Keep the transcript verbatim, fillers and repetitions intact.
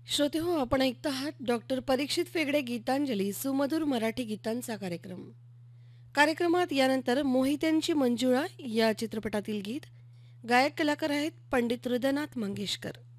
श्रोते हो, आपण ऐकत आहात डॉक्टर परीक्षित फेगडे गीतांजली सुमधुर मराठी गीतांचा कार्यक्रम. कार्यक्रमात यानंतर मोहित्यांची मंजुळा या चित्रपटातील गीत. गायक कलाकार आहेत पंडित हृदयनाथ मंगेशकर.